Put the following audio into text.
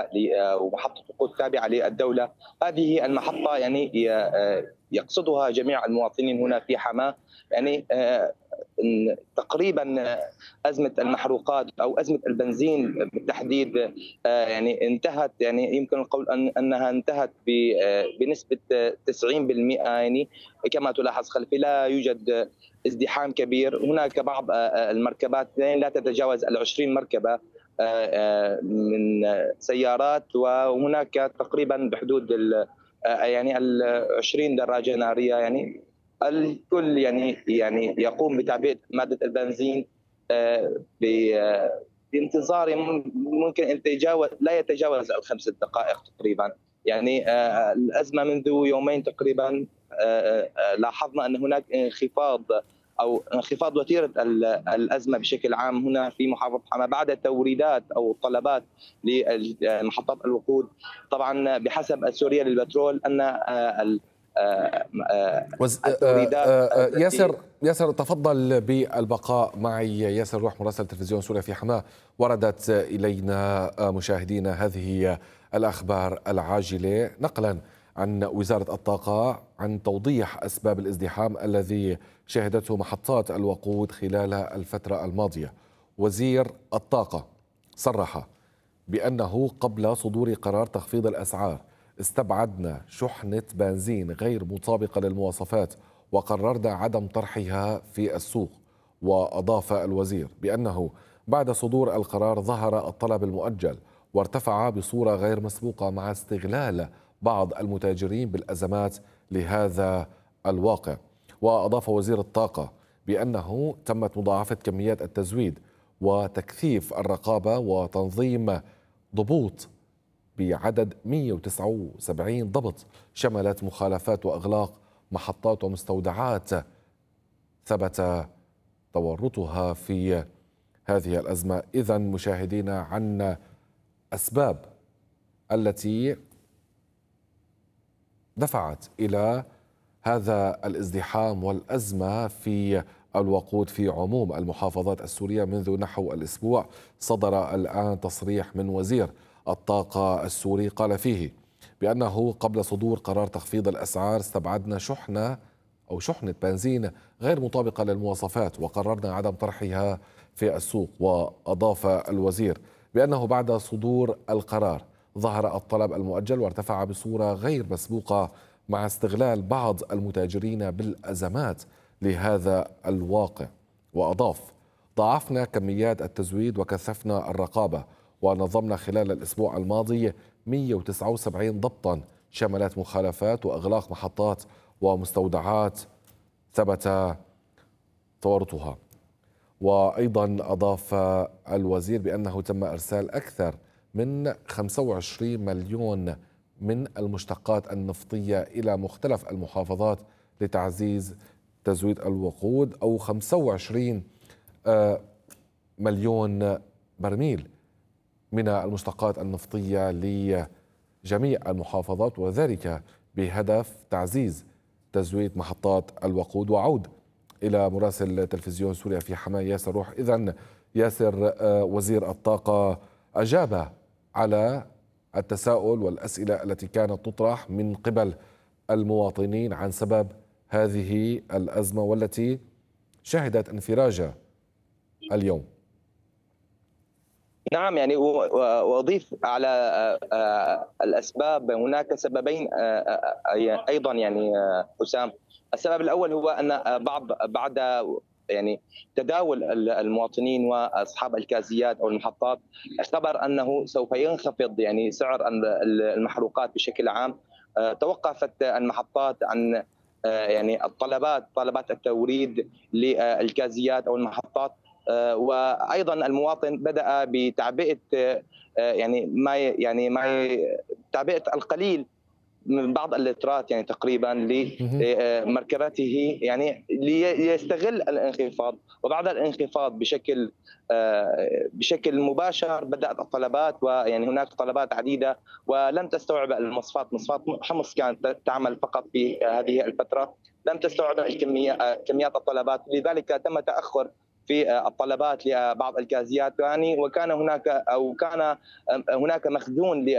ومحطة وقود تابعة للدولة. هذه المحطة يعني يقصدها جميع المواطنين هنا في حماة. يعني تقريبا أزمة المحروقات أو أزمة البنزين بالتحديد يعني انتهت، يعني يمكن القول أنها انتهت بنسبة 90%. يعني كما تلاحظ خلفي لا يوجد ازدحام كبير. هناك بعض المركبات لا تتجاوز 20 مركبة من سيارات، وهناك تقريبا بحدود يعني 20 دراجة نارية. يعني الكل يعني يقوم بتعبئة مادة البنزين بانتظار ممكن ان لا يتجاوز ال5 دقائق تقريبا. يعني الازمه منذ يومين تقريبا لاحظنا ان هناك انخفاض وتيره الازمه بشكل عام هنا في محافظه حماه بعد توريدات او طلبات لمحطات الوقود. طبعا بحسب السوريه للبترول ان التوريدات التي ياسر تفضل بالبقاء معي. ياسر روح مراسل تلفزيون سوريا في حماة. وردت إلينا مشاهدينا هذه الأخبار العاجلة نقلا عن وزارة الطاقة عن توضيح أسباب الازدحام الذي شهدته محطات الوقود خلال الفترة الماضية. وزير الطاقة صرح بأنه قبل صدور قرار تخفيض الأسعار استبعدنا شحنة بنزين غير مطابقة للمواصفات وقررنا عدم طرحها في السوق. وأضاف الوزير بأنه بعد صدور القرار ظهر الطلب المؤجل وارتفع بصورة غير مسبوقة مع استغلال بعض المتاجرين بالأزمات لهذا الواقع. وأضاف وزير الطاقة بأنه تمت مضاعفة كميات التزويد وتكثيف الرقابة وتنظيم ضبوط بعدد 179 ضبط شملت مخالفات وإغلاق محطات ومستودعات ثبت تورطها في هذه الأزمة. إذن مشاهدينا عن أسباب التي دفعت إلى هذا الازدحام والأزمة في الوقود في عموم المحافظات السورية منذ نحو الأسبوع، صدر الآن تصريح من وزير الطاقة السوري قال فيه بأنه قبل صدور قرار تخفيض الأسعار استبعدنا شحنة بنزين غير مطابقة للمواصفات وقررنا عدم طرحها في السوق. وأضاف الوزير بأنه بعد صدور القرار ظهر الطلب المؤجل وارتفع بصورة غير مسبوقة مع استغلال بعض المتاجرين بالأزمات لهذا الواقع. وأضاف ضاعفنا كميات التزويد وكثفنا الرقابة ونظمنا خلال الأسبوع الماضي 179 ضبطا شملت مخالفات وإغلاق محطات ومستودعات ثبت تورطها. وأيضا أضاف الوزير بأنه تم إرسال أكثر من 25 مليون من المشتقات النفطية إلى مختلف المحافظات لتعزيز تزويد الوقود، أو 25 مليون برميل من المشتقات النفطية لجميع المحافظات، وذلك بهدف تعزيز تزويد محطات الوقود. وعود إلى مراسل تلفزيون سوريا في حماة ياسر روح. إذن ياسر، وزير الطاقة أجاب على التساؤل والأسئلة التي كانت تطرح من قبل المواطنين عن سبب هذه الأزمة والتي شهدت انفراجة اليوم. نعم، يعني وأضيف على الأسباب هناك سببين أيضا يعني حسام. السبب الأول هو أن بعد يعني تداول المواطنين واصحاب الكازيات او المحطات خبر انه سوف ينخفض يعني سعر المحروقات بشكل عام. توقفت المحطات عن يعني طلبات التوريد للكازيات او المحطات. وايضا المواطن بدا بتعبئه تعبئه القليل من بعض اللترات يعني تقريبا لمركبته يعني ليستغل الانخفاض. وبعد الانخفاض بشكل مباشر بدات الطلبات، ويعني هناك طلبات عديده ولم تستوعب المصفات. مصفات حمص كانت تعمل فقط في هذه الفتره، لم تستوعب كميات الطلبات، لذلك تم تاخر في الطلبات لبعض الكازيات يعني. وكان هناك مخزون